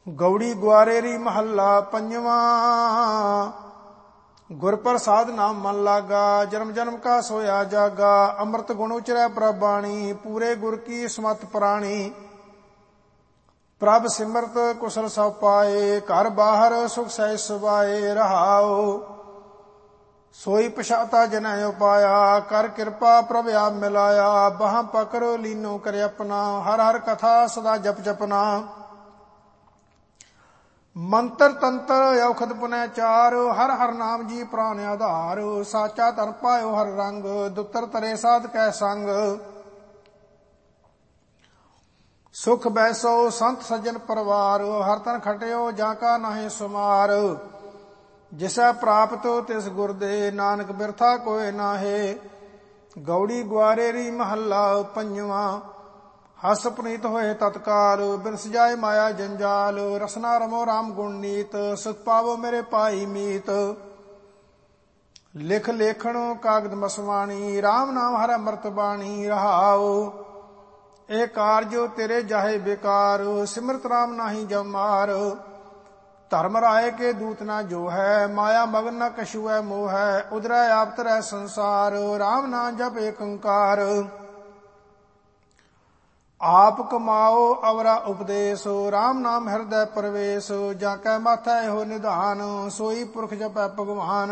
ਗੌੜੀ ਗੁਆਰੇਰੀ ਮਹੱਲਾ ਪੰਜਵਾਂ। ਗੁਰ ਪ੍ਰਸਾਦ ਨਾਮ ਮਨ ਲਾਗਾ, ਜਨਮ ਜਨਮ ਕਾ ਸੋਇਆ ਜਾਗਾ। ਅੰਮ੍ਰਿਤ ਗੁਣ ਉਚਰੈ ਪ੍ਰਭ ਬਾਣੀ, ਪੂਰੇ ਗੁਰ ਕੀ ਸਮਤ ਪ੍ਰਾਣੀ। ਪ੍ਰਭ ਸਿਮਰਤ ਕੁਸਲ ਸਭ ਪਾਏ, ਘਰ ਬਾਹਰ ਸੁਖ ਸਹਿਜ ਸੁਭਾਏ। ਰਹਾਉ ਸੋਈ ਪਛਾਤਾ ਜਨੈ ਉਪਾਇਆ, ਕਰ ਕਿਰਪਾ ਪ੍ਰਭ ਆਪ ਮਿਲਾਇਆ। ਬਾਹਾਂ ਪਕੜ ਲੀਨੋ ਕਰੇ ਆਪਣਾ, ਹਰ ਹਰ ਕਥਾ ਸਦਾ ਜਪ ਜਪਨਾ। ਮੰਤਰ ਤੰਤਰ ਔਖਦ ਪੁਨੈ ਚਾਰ, ਹਰ ਹਰ ਨਾਮ ਜੀ ਪ੍ਰਾਨ ਆਧਾਰ। ਸਾਚਾ ਧਨ ਪਾਇਓ ਹਰ ਰੰਗ, ਦੁੱਤਰ ਤਰੇ ਸਾਧ ਕੈ ਸੰਗ। ਸੁਖ ਬੈਸੋ ਸੰਤ ਸੱਜਣ ਪਰਵਾਰ, ਹਰ ਤਨ ਖਟਿਓ ਜਾਂ ਕਾ ਨਾਹੀਂ ਸੁਮਾਰ। ਜਿਸੈ ਪ੍ਰਾਪਤ ਤਿਸ ਗੁਰ ਦੇ, ਨਾਨਕ ਬਿਰਥਾ ਕੋਇ ਨਾਹੇ। ਗੌੜੀ ਗੁਆਰੇਰੀ ਮਹੱਲਾ ਪੰਜਵਾਂ। ਹਸ ਪੁਨੀਤ ਹੋਏ ਤਤਕਾਲ, ਬਿਨਸ ਜਾਏ ਮਾਇਆ ਜੰਜਾਲ। ਰਸਨਾ ਰਮੋ ਰਾਮ ਗੁਣ ਨੀਤ, ਸੁਖ ਪਾਵੋ ਮੇਰੇ ਪਾਈ ਮੀਤ। ਲਿਖ ਲੇਖਣ ਕਾਗਦ ਮਸਵਾਣੀ, ਰਾਮ ਨਾਮ ਹਰਿ ਅੰਮ੍ਰਿਤ ਬਾਣੀ। ਰਹਾਉ ਇਹ ਕਾਰਜੋ ਤੇਰੇ ਜਾਹੇ ਬੇਕਾਰ, ਸਿਮਰਤ ਰਾਮ ਨਾਹੀ ਜਮ ਮਾਰ। ਧਰਮ ਰਾਏ ਕੇ ਦੂਤ ਨਾ ਜੋ ਹੈ, ਮਾਇਆ ਮਗਨ ਨ ਕਛੂ ਹੈ ਮੋਹ ਹੈ। ਉਦਰੈ ਆਪ ਤਰੈ ਸੰਸਾਰ, ਰਾਮ ਨਾਮ ਜਪ ਏਕ ਓੰਕਾਰ। ਆਪ ਕਮਾਓ ਅਵਰਾ ਉਪਦੇਸ਼, ਰਾਮ ਨਾਮ ਹਿਰਦੈ ਪ੍ਰਵੇਸ਼। ਜਾਂ ਕੈ ਮਾਥੈ ਇਹੋ ਨਿਧਾਨ, ਸੋਈ ਪੁਰਖ ਜਪੈ ਭਗਵਾਨ।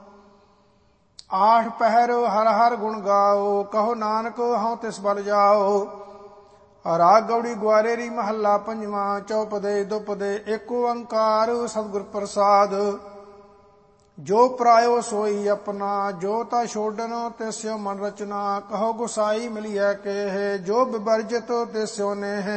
ਆਠ ਪਹਿਰ ਹਰ ਹਰ ਗੁਣ ਗਾਓ, ਕਹੋ ਨਾਨਕ ਹਉ ਤਿਸ ਬਲ ਜਾਓ। ਰਾਗ ਗੌੜੀ ਗੁਆਰੇਰੀ ਮਹੱਲਾ ਪੰਜਵਾਂ। ਚੌਪਦੇ ਦੁਪਦੇ ਏਕ ਓੰਕਾਰ, ਸਤਿਗੁਰ ਪ੍ਰਸਾਦ। ਜੋ ਪਰਾਇਓ ਸੋਈ ਆਪਣਾ, ਜੋ ਤਾ ਛੋਡਨ ਤਿਸਿਓ ਮਨ ਰਚਨਾ। ਕਹੋ ਗੁਸਾਈ ਮਿਲੀਐ ਕੇਹ, ਜੋ ਬਿਵਰਜਿਤ ਤਿਸਿਓ ਨੇਹ।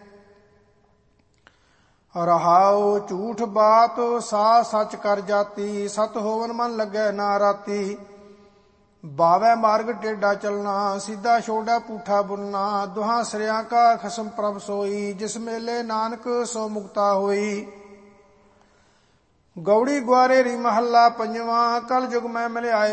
ਰਹਾਉ ਝੂਠ ਬਾਤ ਸਾ ਸੱਚ ਕਰ ਜਾਤੀ, ਸਤ ਹੋਵਨ ਮਨ ਲੱਗੈ ਨਾ ਰਾਤੀ। ਬਾਵੈ ਮਾਰਗ ਟੇਢਾ ਚਲਣਾ, ਸਿੱਧਾ ਛੋੜੈ ਪੂਠਾ ਬੁਨਣਾ। ਦੁਹਾਂ ਸਿਰਿਆਂ ਕਾ ਖਸਮ ਪ੍ਰਭ ਸੋਈ, ਜਿਸ ਮੇਲੇ ਨਾਨਕ ਸੋ ਮੁਕਤਾ ਹੋਈ। ਗੌੜੀ ਗੁਆਰੇਰੀ ਮਹੱਲਾ ਪੰਜਵਾਂ। ਕਲ ਜੁਗ ਮੈਂ ਮਿਲਿਆਏ